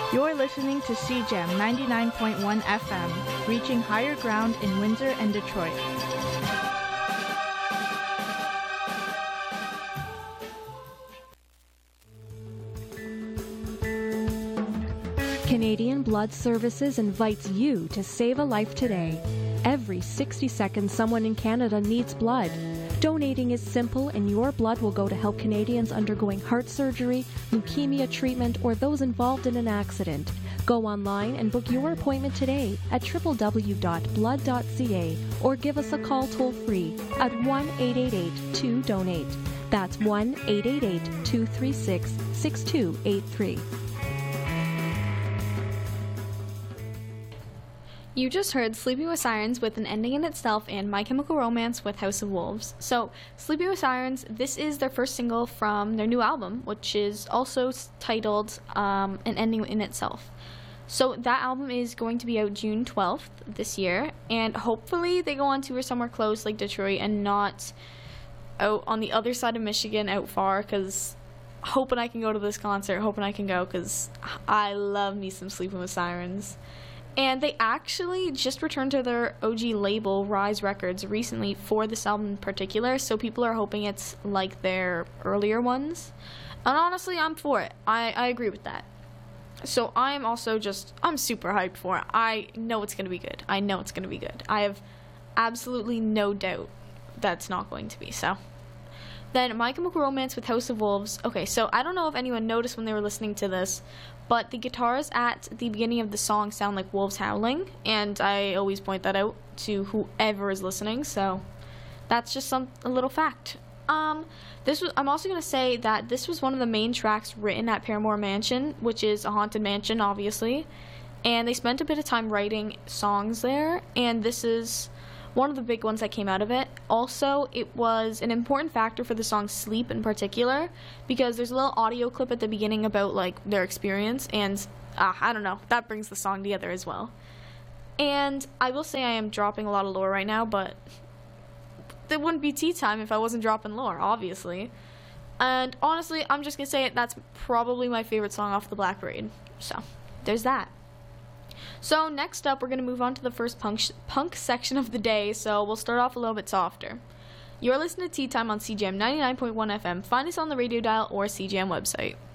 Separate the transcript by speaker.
Speaker 1: You're listening to CJAM 99.1 FM, reaching higher ground in Windsor and Detroit.
Speaker 2: Canadian Blood Services invites you to save a life today. Every 60 seconds, someone in Canada needs blood. Donating is simple, and your blood will go to help Canadians undergoing heart surgery, leukemia treatment, or those involved in an accident. Go online and book your appointment today at www.blood.ca or give us a call toll-free at 1-888-2-DONATE. That's 1-888-236-6283.
Speaker 3: You just heard Sleeping with Sirens with An Ending in Itself and My Chemical Romance with House of Wolves. So, Sleeping with Sirens, this is their first single from their new album, which is also titled An Ending in Itself. So that album is going to be out June 12th this year, and hopefully they go on tour somewhere close like Detroit and not out on the other side of Michigan out far, because hoping I can go to this concert, hoping I can go, because I love me some Sleeping with Sirens. And they actually just returned to their OG label, Rise Records, recently for this album in particular, so people are hoping it's like their earlier ones. And honestly, I'm for it. I agree with that. So I'm super hyped for it. I know it's going to be good. I have absolutely no doubt that's not going to be. So then My Chemical Romance with House of Wolves. Okay, so I don't know if anyone noticed when they were listening to this, but the guitars at the beginning of the song sound like wolves howling, and I always point that out to whoever is listening, so that's just a little fact. I'm also going to say that this was one of the main tracks written at Paramore Mansion, which is a haunted mansion, obviously, and they spent a bit of time writing songs there, and this is one of the big ones that came out of it. Also, it was an important factor for the song Sleep in particular, because there's a little audio clip at the beginning about like their experience, and I don't know, that brings the song together as well. And I will say I am dropping a lot of lore right now, but it wouldn't be tea time if I wasn't dropping lore, obviously. And honestly, I'm just gonna say it, that's probably my favorite song off the Black Parade. So there's that. So next up, we're going to move on to the first punk section of the day, so we'll start off a little bit softer. You're listening to Tea Time on CJAM 99.1 FM. Find us on the radio dial or CJAM website.